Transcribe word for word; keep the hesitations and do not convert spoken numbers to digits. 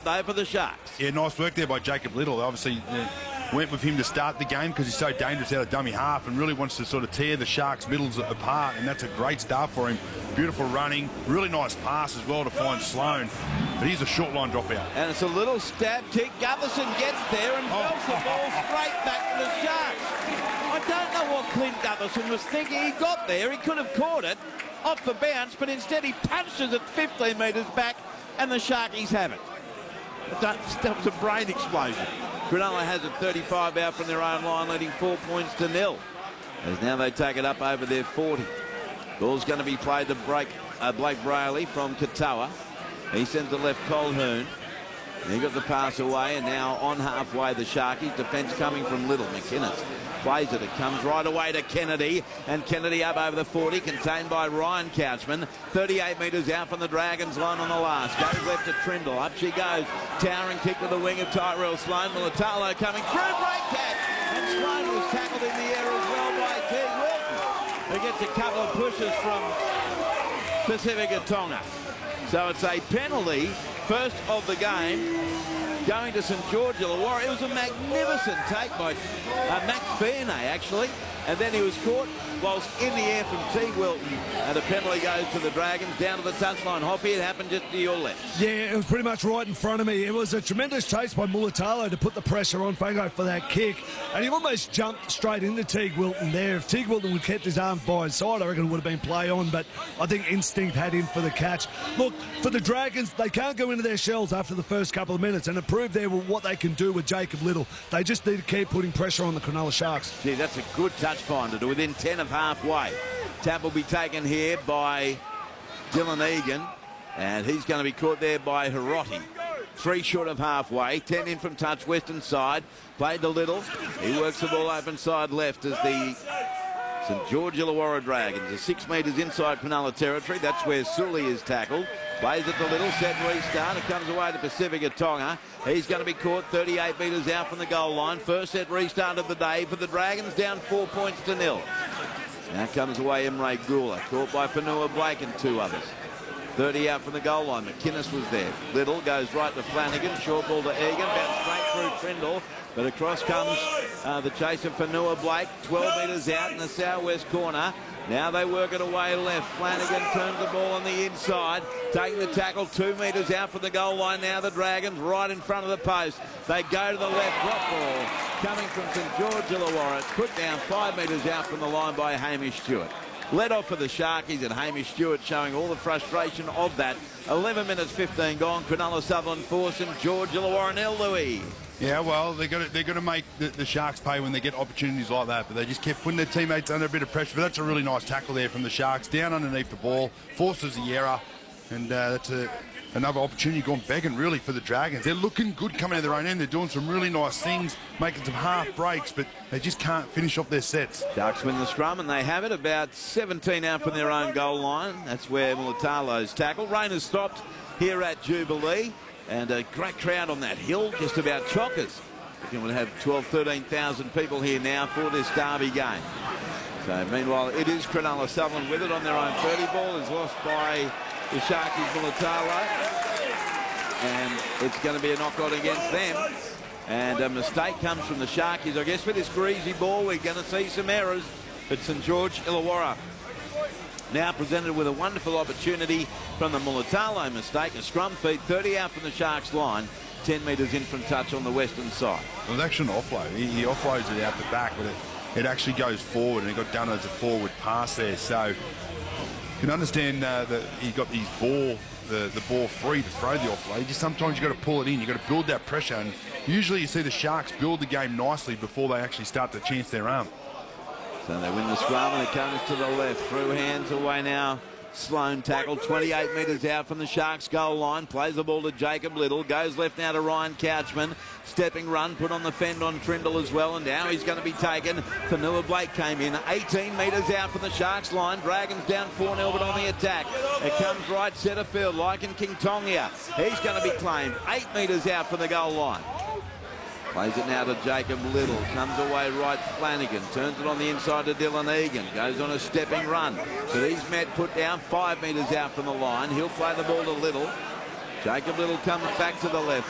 though, for the Sharks. Yeah, nice work there by Jacob Little. Obviously uh, went with him to start the game because he's so dangerous out of dummy half and really wants to sort of tear the Sharks' middles apart, and that's a great start for him. Beautiful running, really nice pass as well to find Sloan. But he's a short line dropout. And it's a little stab kick. Gutherson gets there and Oh. belts the ball straight back to the Sharks. I don't know what Clint Gutherson was thinking. He got there, he could have caught it off the bounce, but instead he punches it fifteen metres back, and the Sharkies have it. That that was a brain explosion. Cronulla has it thirty-five out from their own line, leading four points to nil. As now they take it up over their forty. Ball's going to be played to break, uh, Blake Brayley from Katoa. He sends the left Colhoun. He got the pass away, and now on halfway the Sharkies. Defence coming from Little. McInnes plays it. It comes right away to Kennedy, and Kennedy up over the forty, contained by Ryan Couchman. thirty-eight metres out from the Dragons line on the last. Goes left to Trindle. Up she goes. Towering kick to the wing of Tyrell Sloan. Mulatalo coming through. Break catch. And Sloan was tackled in the air as well by Teague Wilton, who gets a couple of pushes from Pacifica Tonga. So it's a penalty, first of the game, going to St George Illawarra. It was a magnificent take by uh, Mac Fierney, actually. And then he was caught whilst in the air from Teague Wilton. And the penalty goes to the Dragons, down to the touchline. Hoppy, it happened just to your left. Yeah, it was pretty much right in front of me. It was a tremendous chase by Mulatalo to put the pressure on Fango for that kick. And he almost jumped straight into Teague Wilton there. If Teague Wilton would have kept his arms by his side, I reckon it would have been play on. But I think instinct had him for the catch. Look, for the Dragons, they can't go into their shells after the first couple of minutes. And it proved there what they can do with Jacob Little. They just need to keep putting pressure on the Cronulla Sharks. Gee, that's a good touch finder to within ten of halfway. Tap will be taken here by Dylan Egan, and he's going to be caught there by Hiroti. Three short of halfway, ten in from touch, western side, played to Little. He works the ball open side left as the St George Illawarra Dragons are six metres inside Cronulla territory. That's where Sully is tackled. Plays it to Little, set restart. It comes away to Pacifica Tonga. He's going to be caught thirty-eight metres out from the goal line. First set restart of the day for the Dragons, down four points to nil. Now comes away Emre Gula, caught by Fanua Blake and two others. thirty out from the goal line. McInnes was there. Little goes right to Flanagan. Short ball to Egan. Bounced straight through Trindle. But across comes uh, the chaser Fanua Blake. twelve metres out in the southwest corner. Now they work it away left. Flanagan turns the ball on the inside. Taking the tackle two metres out from the goal line. Now the Dragons right in front of the post. They go to the left. Drop ball coming from St George Illawarra. It's put down five metres out from the line by Hamish Stewart. Led off for the Sharkies, and Hamish Stewart showing all the frustration of that. eleven minutes fifteen gone. Cronulla Sutherland four, St George Illawarra nil, Louis. Yeah, well, they're going to they're going to make the, the Sharks pay when they get opportunities like that, but they just kept putting their teammates under a bit of pressure. But that's a really nice tackle there from the Sharks, down underneath the ball, forces the error, and uh, that's a, another opportunity gone begging really for the Dragons. They're looking good coming out of their own end. They're doing some really nice things, making some half breaks, but they just can't finish off their sets. Sharks win the scrum, and they have it about seventeen out from their own goal line. That's where Mulatalo's tackle. Rain has stopped here at Jubilee. And a great crowd on that hill, just about chockers. We can have twelve, thirteen thousand people here now for this derby game. So meanwhile, it is Cronulla Sutherland with it on their own thirty. Ball is lost by the Sharkies Mulatalo. And it's going to be a knockout against them. And a mistake comes from the Sharkies. I guess with this greasy ball, we're going to see some errors. But St George Illawarra now presented with a wonderful opportunity from the Mulatalo mistake. A scrum feed, thirty out from the Sharks line, ten metres in from touch on the western side. Well, it's actually an offload. He, he offloads it out the back, but it, it actually goes forward, and it got done as a forward pass there. So you can understand uh, that he got his ball, the, the ball free to throw the offload. You just sometimes you've got to pull it in. You've got to build that pressure, and usually you see the Sharks build the game nicely before they actually start to chance their arm. So they win the scrum, and it comes to the left. Through hands away now. Sloan tackle, twenty-eight metres out from the Sharks goal line. Plays the ball to Jacob Little. Goes left now to Ryan Couchman. Stepping run, put on the fend on Trindle as well. And now he's going to be taken. Fanua Blake came in. eighteen metres out from the Sharks line. Dragons down four nil, but on the attack. It comes right centre field. Lycan King-Tongia. He's going to be claimed. eight metres out from the goal line. Plays it now to Jacob Little. Comes away right Flanagan. Turns it on the inside to Dylan Egan. Goes on a stepping run. But he's met put down five metres out from the line. He'll play the ball to Little. Jacob Little comes back to the left.